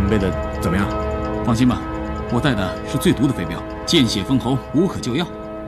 备的怎么样？ 放心吧，我带的是最毒的飞镖，见血封喉，无可救药。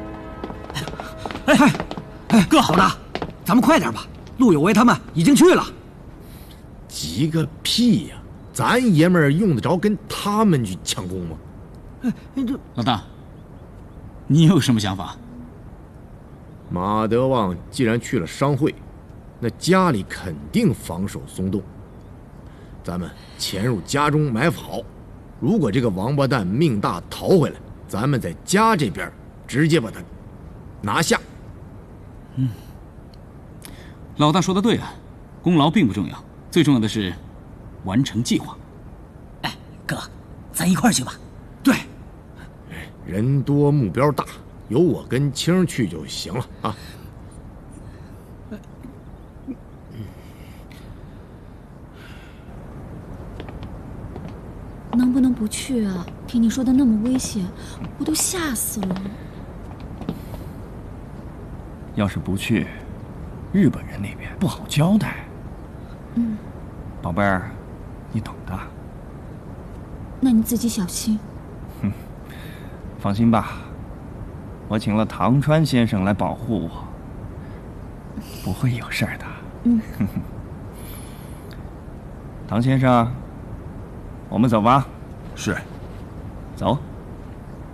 哥，老大，咱们快点吧，陆有为他们已经去了。 急个屁呀！咱爷们儿用得着跟他们去抢功吗？ 老大，你有什么想法？ 马德旺既然去了商会，那家里肯定防守松动。咱们潜入家中埋伏好，如果这个王八蛋命大逃回来，咱们在家这边直接把他拿下。 老大说的对啊，功劳并不重要，最重要的是完成计划。 哎，哥，咱一块儿去吧。对， 人多目标大，有我跟青去就行了啊。 能不能不去啊？听你说的那么危险，我都吓死了。 要是不去，日本人那边不好交代。宝贝儿，你懂的。 那你自己小心。 放心吧，我请了唐川先生来保护我，不会有事儿的。唐先生，我们走吧。 是。 走。